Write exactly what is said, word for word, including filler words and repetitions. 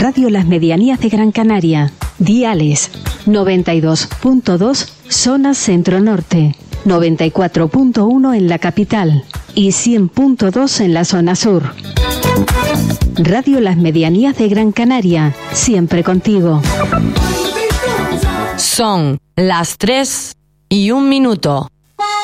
Radio Las Medianías de Gran Canaria. Diales noventa y dos punto dos zona centro-norte, noventa y cuatro punto uno en la capital y cien punto dos en la zona sur. Radio Las Medianías de Gran Canaria, siempre contigo. Son las tres y un minuto.